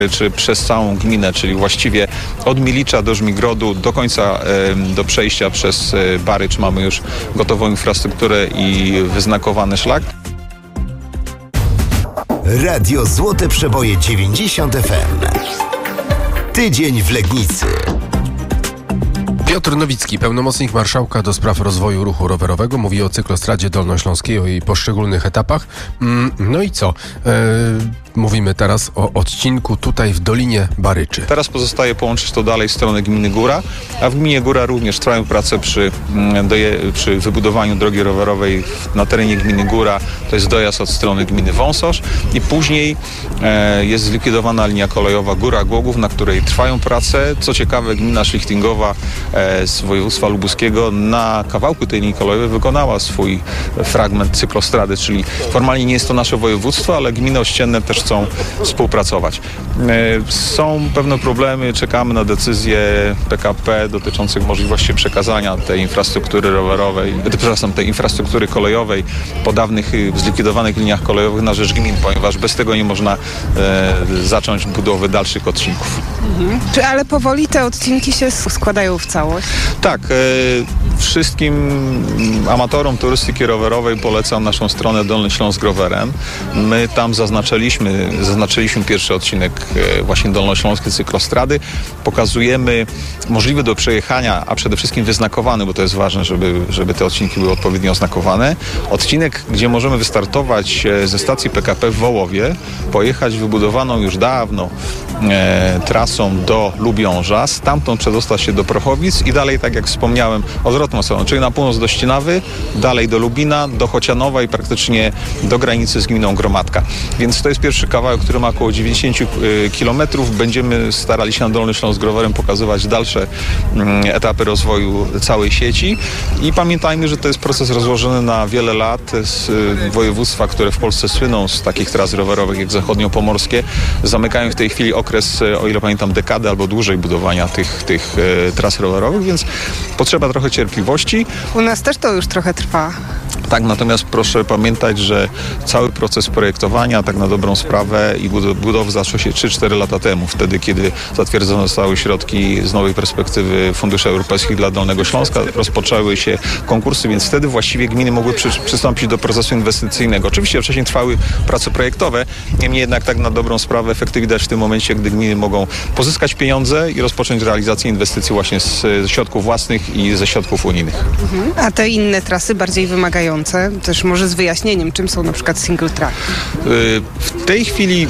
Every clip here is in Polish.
czy przez całą gminę, czyli właściwie od Milicza do Żmigrodu do końca, do przejścia przez Barycz mamy już gotową infrastrukturę i wyznakowany szlak. Radio Złote Przeboje 90 FM. Tydzień w Legnicy. Piotr Nowicki, pełnomocnik marszałka do spraw rozwoju ruchu rowerowego, mówi o cyklostradzie dolnośląskiej, o jej poszczególnych etapach. No i co? Mówimy teraz o odcinku tutaj w Dolinie Baryczy. Teraz pozostaje połączyć to dalej w stronę gminy Góra, a w gminie Góra również trwają prace przy wybudowaniu drogi rowerowej na terenie gminy Góra. To jest dojazd od strony gminy Wąsosz i później jest zlikwidowana linia kolejowa Góra-Głogów, na której trwają prace. Co ciekawe, gmina szlichtingowa z województwa lubuskiego na kawałku tej linii kolejowej wykonała swój fragment cyklostrady, czyli formalnie nie jest to nasze województwo, ale gminy ościenne też chcą współpracować. Są pewne problemy, czekamy na decyzję PKP dotyczących możliwości przekazania tej infrastruktury rowerowej, tej infrastruktury kolejowej po dawnych zlikwidowanych liniach kolejowych na rzecz gmin, ponieważ bez tego nie można zacząć budowy dalszych odcinków. Ale powoli te odcinki się składają w całość? Tak. Wszystkim amatorom turystyki rowerowej polecam naszą stronę Dolny Śląsk Rowerem. My tam zaznaczyliśmy pierwszy odcinek właśnie dolnośląskiej cyklostrady. Pokazujemy możliwy do przejechania, a przede wszystkim wyznakowany, bo to jest ważne, żeby te odcinki były odpowiednio oznakowane. Odcinek, gdzie możemy wystartować ze stacji PKP w Wołowie, pojechać wybudowaną już dawno trasą do Lubiąża, stamtąd przedostać się do Prochowic i dalej, tak jak wspomniałem, odwrotną stroną, czyli na północ do Ścinawy, dalej do Lubina, do Chocianowa i praktycznie do granicy z gminą Gromadka. Więc to jest pierwszy kawałek, który ma około 90 km. Będziemy starali się na Dolny Śląsk Rowerem pokazywać dalsze etapy rozwoju całej sieci i pamiętajmy, że to jest proces rozłożony na wiele lat. Województwa, które w Polsce słyną z takich tras rowerowych jak zachodniopomorskie, zamykają w tej chwili okres, o ile pamiętam, dekady albo dłużej budowania tych tras rowerowych, więc potrzeba trochę cierpliwości. U nas też to już trochę trwa. Tak, natomiast proszę pamiętać, że cały proces projektowania, tak na dobrą sprawę, i budowy zaczął się 3-4 lata temu, wtedy kiedy zatwierdzone zostały środki z nowej perspektywy funduszy europejskich dla Dolnego Śląska, rozpoczęły się konkursy, więc wtedy właściwie gminy mogły przystąpić do procesu inwestycyjnego. Oczywiście wcześniej trwały prace projektowe, niemniej jednak tak na dobrą sprawę efekty widać w tym momencie, gdy gminy mogą pozyskać pieniądze i rozpocząć realizację inwestycji właśnie z środków własnych i ze środków unijnych. A te inne trasy bardziej wymagające, też może z wyjaśnieniem, czym są na przykład single track? W tej chwili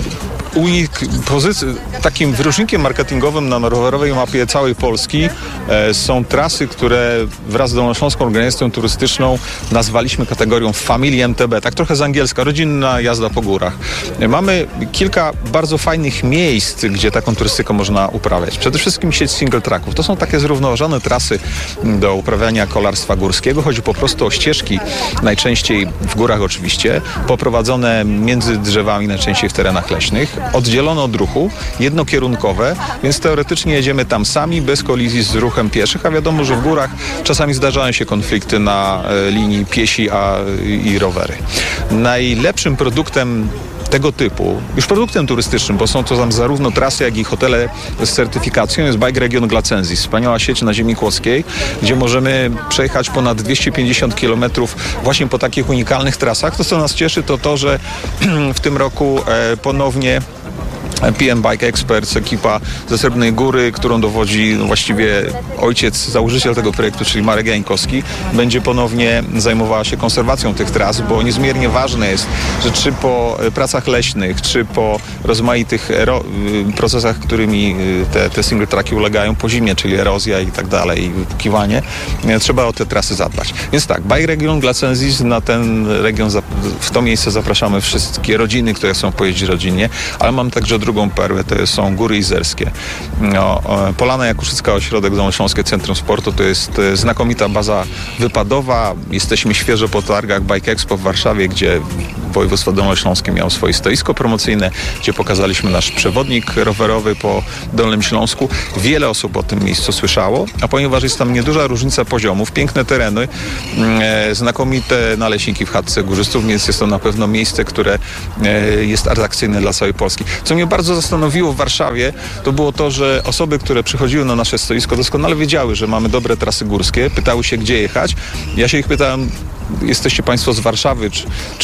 takim wyróżnikiem marketingowym na rowerowej mapie całej Polski są trasy, które wraz z Dolnośląską Organizacją Turystyczną nazwaliśmy kategorią Family MTB, tak trochę z angielska, rodzinna jazda po górach. Mamy kilka bardzo fajnych miejsc, gdzie taką turystykę można uprawiać. Przede wszystkim sieć single tracków. To są takie zrównoważone trasy do uprawiania kolarstwa górskiego. Chodzi po prostu o ścieżki, najczęściej w górach oczywiście, poprowadzone między drzewami, najczęściej w terenach leśnych, oddzielone od ruchu, jednokierunkowe, więc teoretycznie jedziemy tam sami, bez kolizji z ruchem pieszych, a wiadomo, że w górach czasami zdarzają się konflikty na linii piesi i rowery. Najlepszym produktem tego typu, już produktem turystycznym, bo są to tam zarówno trasy, jak i hotele z certyfikacją, jest Bike Region Glacensis, wspaniała sieć na ziemi kłodzkiej, gdzie możemy przejechać ponad 250 km właśnie po takich unikalnych trasach. To, co nas cieszy, to to, że w tym roku ponownie PM Bike Experts, ekipa ze Srebrnej Góry, którą dowodzi właściwie ojciec, założyciel tego projektu, czyli Marek Jańkowski, będzie ponownie zajmowała się konserwacją tych tras, bo niezmiernie ważne jest, że czy po pracach leśnych, czy po rozmaitych procesach, którymi te single tracki ulegają po zimie, czyli erozja i tak dalej, i wypukiwanie, trzeba o te trasy zadbać. Więc tak, Bike Region Glacensis, na ten region, w to miejsce zapraszamy wszystkie rodziny, które chcą pojeździć rodzinnie, ale mam także drugą perłę, to są Góry Izerskie. Polana Jakuszycka, ośrodek Dolnośląskie Centrum Sportu, to jest znakomita baza wypadowa. Jesteśmy świeżo po targach Bike Expo w Warszawie, gdzie województwo dolnośląskie miało swoje stoisko promocyjne, gdzie pokazaliśmy nasz przewodnik rowerowy po Dolnym Śląsku. Wiele osób o tym miejscu słyszało, a ponieważ jest tam nieduża różnica poziomów, piękne tereny, znakomite naleśniki w chatce górzystów, więc jest to na pewno miejsce, które jest atrakcyjne dla całej Polski. Co mnie bardzo bardzo zastanowiło w Warszawie, to było to, że osoby, które przychodziły na nasze stoisko, doskonale wiedziały, że mamy dobre trasy górskie, pytały się, gdzie jechać. Ja się ich pytałem, jesteście państwo z Warszawy,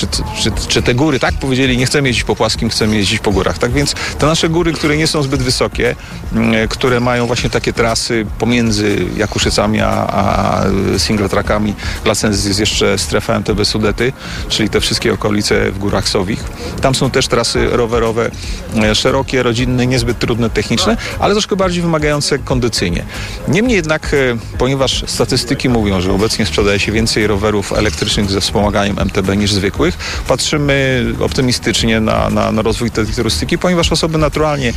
czy te góry, tak? Powiedzieli, nie chcemy jeździć po płaskim, chcemy jeździć po górach. Tak więc te nasze góry, które nie są zbyt wysokie, które mają właśnie takie trasy pomiędzy Jakuszycami a single trackami, Glacenz jest jeszcze strefa MTB Sudety, czyli te wszystkie okolice w Górach Sowich. Tam są też trasy rowerowe, szerokie, rodzinne, niezbyt trudne techniczne, ale troszkę bardziej wymagające kondycyjnie. Niemniej jednak, ponieważ statystyki mówią, że obecnie sprzedaje się więcej rowerów elektrycznych ze wspomaganiem MTB niż zwykłych, patrzymy optymistycznie na rozwój tej turystyki, ponieważ osoby naturalnie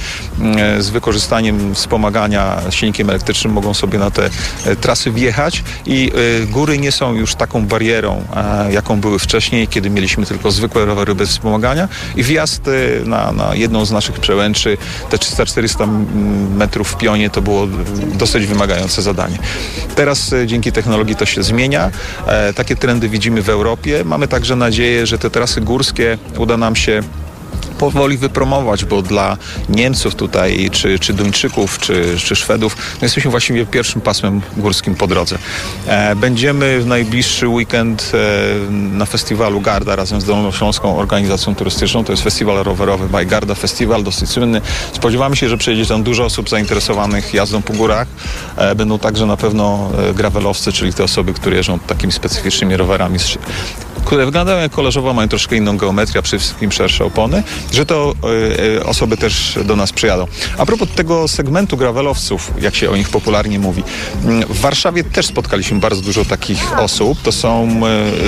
z wykorzystaniem wspomagania silnikiem elektrycznym mogą sobie na te trasy wjechać i góry nie są już taką barierą, jaką były wcześniej, kiedy mieliśmy tylko zwykłe rowery bez wspomagania i wjazd na jedną z naszych przełęczy, te 300-400 metrów w pionie, to było dosyć wymagające zadanie. Teraz dzięki technologii to się zmienia. Takie trendy widzimy w Europie. Mamy także nadzieję, że te trasy górskie uda nam się powoli wypromować, bo dla Niemców tutaj, czy Duńczyków, czy Szwedów, jesteśmy właściwie pierwszym pasmem górskim po drodze. Będziemy w najbliższy weekend na festiwalu Garda razem z Dolnośląską Organizacją Turystyczną. To jest festiwal rowerowy by Garda Festival, dosyć słynny. Spodziewamy się, że przyjedzie tam dużo osób zainteresowanych jazdą po górach. Będą także na pewno gravelowcy, czyli te osoby, które jeżdżą takimi specyficznymi rowerami, które wyglądają jak kolarzowo, mają troszkę inną geometrię, a przede wszystkim szersze opony, że to osoby też do nas przyjadą. A propos tego segmentu gravelowców, jak się o nich popularnie mówi, w Warszawie też spotkaliśmy bardzo dużo takich osób. To są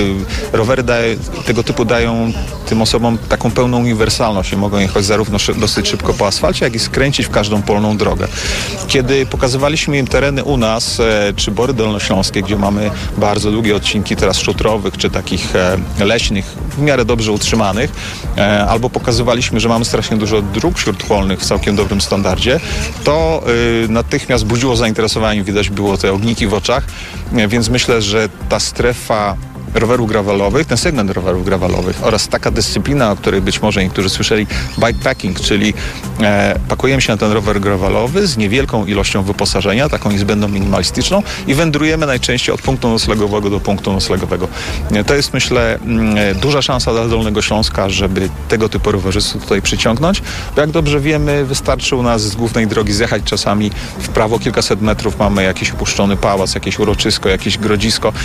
rowery tego typu dają tym osobom taką pełną uniwersalność i mogą jechać zarówno dosyć szybko po asfalcie, jak i skręcić w każdą polną drogę. Kiedy pokazywaliśmy im tereny u nas, czy Bory Dolnośląskie, gdzie mamy bardzo długie odcinki teraz szutrowych, czy takich leśnych, w miarę dobrze utrzymanych, albo pokazywaliśmy, że mamy strasznie dużo dróg śródpolnych w całkiem dobrym standardzie, to natychmiast budziło zainteresowanie, widać było te ogniki w oczach, więc myślę, że ta strefa rowerów gravelowych, ten segment rowerów gravelowych oraz taka dyscyplina, o której być może niektórzy słyszeli, bikepacking, czyli pakujemy się na ten rower gravelowy z niewielką ilością wyposażenia, taką niezbędną minimalistyczną i wędrujemy najczęściej od punktu noclegowego do punktu noclegowego. To jest, myślę, duża szansa dla Dolnego Śląska, żeby tego typu rowerzystów tutaj przyciągnąć, bo jak dobrze wiemy, wystarczy u nas z głównej drogi zjechać czasami w prawo kilkaset metrów, mamy jakiś opuszczony pałac, jakieś uroczysko, jakieś grodzisko.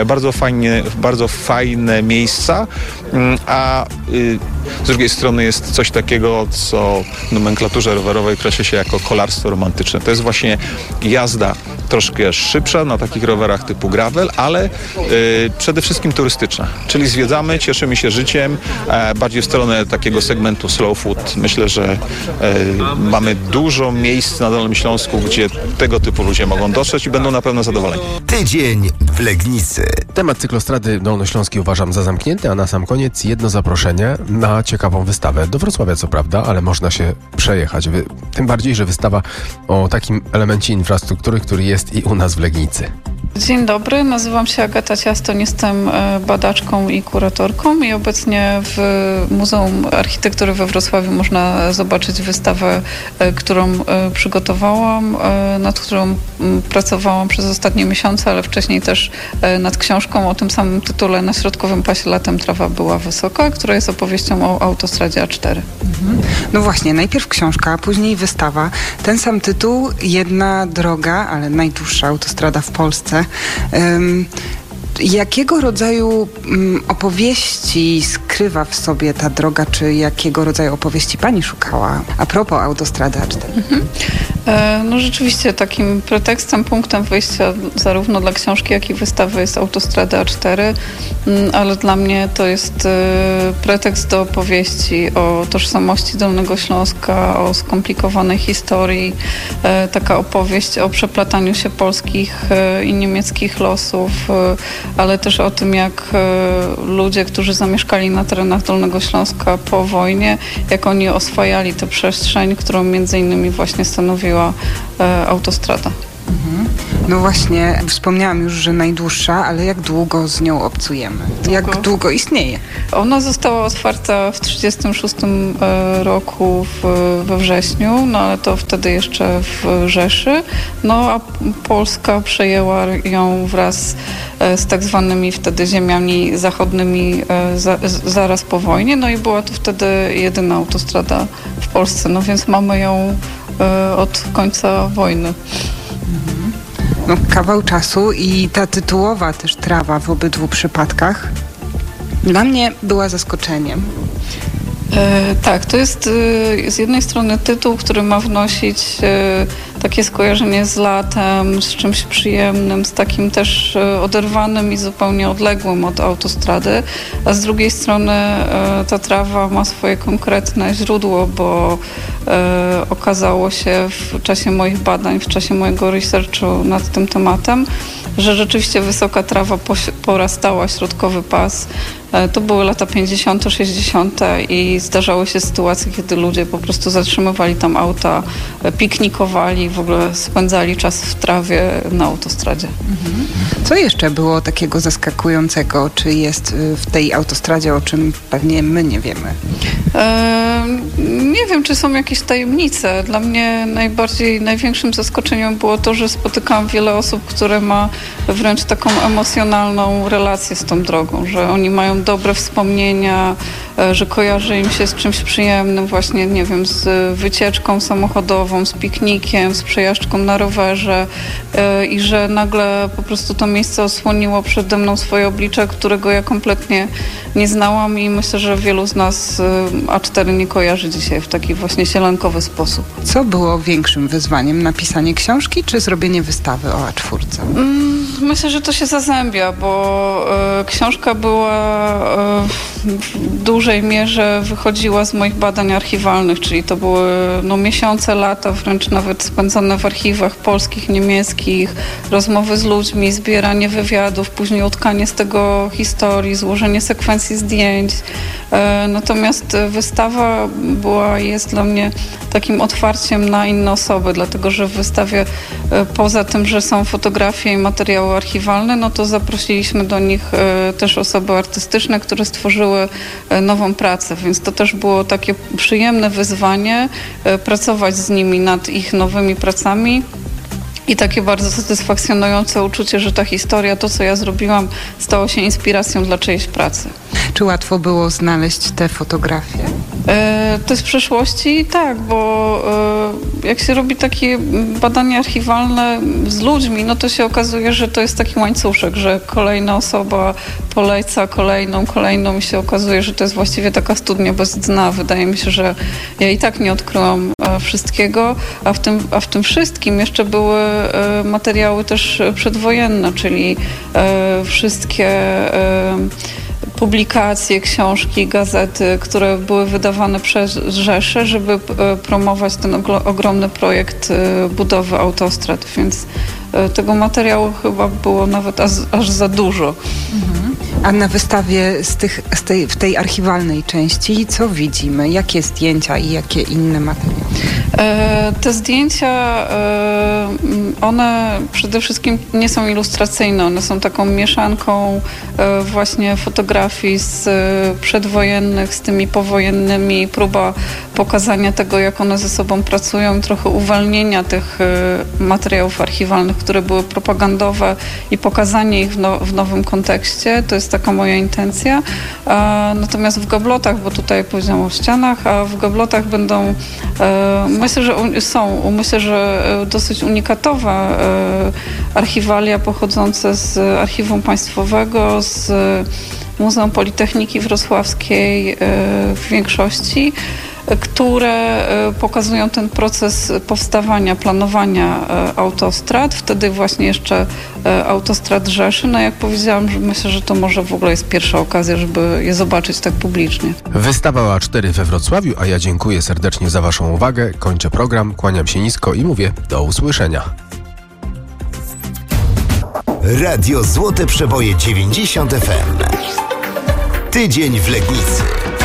Bardzo fajne miejsca, a z drugiej strony jest coś takiego, co w nomenklaturze rowerowej określa się jako kolarstwo romantyczne. To jest właśnie jazda troszkę szybsza na takich rowerach typu gravel, ale przede wszystkim turystyczna. Czyli zwiedzamy, cieszymy się życiem, bardziej w stronę takiego segmentu slow food. Myślę, że mamy dużo miejsc na Dolnym Śląsku, gdzie tego typu ludzie mogą dotrzeć i będą na pewno zadowoleni. Tydzień w Legnicy. Temat cyklostrady dolnośląskiej uważam za zamknięty, a na sam koniec jedno zaproszenie na ciekawą wystawę. Do Wrocławia co prawda, ale można się przejechać. Tym bardziej, że wystawa o takim elemencie infrastruktury, który jest i u nas w Legnicy. Dzień dobry, nazywam się Agata Ciastoń, jestem badaczką i kuratorką i obecnie w Muzeum Architektury we Wrocławiu można zobaczyć wystawę, którą przygotowałam, nad którą pracowałam przez ostatnie miesiące, ale wcześniej też nad książką o tym samym tytule Na środkowym pasie latem trawa była wysoka, która jest opowieścią o autostradzie A4. No właśnie, najpierw książka, a później wystawa. Ten sam tytuł, jedna droga, ale najdłuższa autostrada w Polsce. Jakiego rodzaju opowieści skrywa w sobie ta droga, czy jakiego rodzaju opowieści pani szukała a propos autostrady A4? No rzeczywiście takim pretekstem, punktem wyjścia zarówno dla książki, jak i wystawy jest autostrada A4, ale dla mnie to jest pretekst do opowieści o tożsamości Dolnego Śląska, o skomplikowanej historii, taka opowieść o przeplataniu się polskich i niemieckich losów, ale też o tym, jak ludzie, którzy zamieszkali na terenach Dolnego Śląska po wojnie, jak oni oswajali tę przestrzeń, którą między innymi właśnie stanowiła autostrada. No właśnie, wspomniałam już, że najdłuższa, ale jak długo z nią obcujemy? Jak długo istnieje? Ona została otwarta w 1936 roku we wrześniu, no ale to wtedy jeszcze w Rzeszy. No a Polska przejęła ją wraz z tak zwanymi wtedy ziemiami zachodnimi zaraz po wojnie. No i była to wtedy jedyna autostrada w Polsce, no więc mamy ją od końca wojny. No, kawał czasu i ta tytułowa też trawa w obydwu przypadkach dla mnie była zaskoczeniem. Tak, to jest z jednej strony tytuł, który ma wnosić takie skojarzenie z latem, z czymś przyjemnym, z takim też oderwanym i zupełnie odległym od autostrady, a z drugiej strony ta trawa ma swoje konkretne źródło, bo okazało się w czasie moich badań, w czasie mojego researchu nad tym tematem, że rzeczywiście wysoka trawa porastała środkowy pas. To były lata 50., 60. i zdarzały się sytuacje, kiedy ludzie po prostu zatrzymywali tam auta, piknikowali, w ogóle spędzali czas w trawie na autostradzie. Co jeszcze było takiego zaskakującego? Czy jest w tej autostradzie, o czym pewnie my nie wiemy? Nie wiem, czy są jakieś tajemnice. Dla mnie największym zaskoczeniem było to, że spotykałam wiele osób, które ma wręcz taką emocjonalną relację z tą drogą, że oni mają dobre wspomnienia, że kojarzy im się z czymś przyjemnym, właśnie, nie wiem, z wycieczką samochodową, z piknikiem, z przejażdżką na rowerze i że nagle po prostu to miejsce osłoniło przede mną swoje oblicze, którego ja kompletnie nie znałam i myślę, że wielu z nas A4 nie kojarzy dzisiaj w taki właśnie sielankowy sposób. Co było większym wyzwaniem? Napisanie książki czy zrobienie wystawy o A4? Myślę, że to się zazębia, bo książka była w dużej mierze wychodziła z moich badań archiwalnych, czyli to były miesiące, lata, wręcz nawet spędzone w archiwach polskich, niemieckich, rozmowy z ludźmi, zbieranie wywiadów, później utkanie z tego historii, złożenie sekwencji zdjęć. Natomiast wystawa jest dla mnie takim otwarciem na inne osoby, dlatego że w wystawie poza tym, że są fotografie i materiały archiwalne, no to zaprosiliśmy do nich też osoby artystyczne, które stworzyły nową pracę, więc to też było takie przyjemne wyzwanie pracować z nimi nad ich nowymi pracami. I takie bardzo satysfakcjonujące uczucie, że ta historia, to co ja zrobiłam, stało się inspiracją dla czyjejś pracy. Czy łatwo było znaleźć te fotografie? To z przeszłości tak, bo jak się robi takie badania archiwalne z ludźmi, no to się okazuje, że to jest taki łańcuszek, że kolejna osoba poleca kolejną i się okazuje, że to jest właściwie taka studnia bez dna. Wydaje mi się, że ja i tak nie odkryłam wszystkiego, a w tym wszystkim jeszcze były materiały też przedwojenne, czyli wszystkie publikacje, książki, gazety, które były wydawane przez Rzeszę, żeby promować ten ogromny projekt budowy autostrad, więc tego materiału chyba było nawet aż za dużo. A na wystawie w tej archiwalnej części co widzimy? Jakie zdjęcia i jakie inne materiały? Te zdjęcia, one przede wszystkim nie są ilustracyjne, one są taką mieszanką właśnie fotografii z przedwojennych, z tymi powojennymi, próba pokazania tego, jak one ze sobą pracują, trochę uwolnienia tych materiałów archiwalnych, które były propagandowe i pokazanie ich w nowym kontekście. To jest taka moja intencja. Natomiast w gablotach, bo tutaj powiedziałam o ścianach, a w gablotach będą, myślę, że dosyć unikatowe archiwalia pochodzące z Archiwum Państwowego, z Muzeum Politechniki Wrocławskiej w większości, które pokazują ten proces powstawania, planowania autostrad. Wtedy właśnie jeszcze autostrad Rzeszy. No jak powiedziałam, że myślę, że to może w ogóle jest pierwsza okazja, żeby je zobaczyć tak publicznie. Wystawa A4 we Wrocławiu, a ja dziękuję serdecznie za Waszą uwagę. Kończę program, kłaniam się nisko i mówię do usłyszenia. Radio Złote Przeboje 90 FM. Tydzień w Legnicy.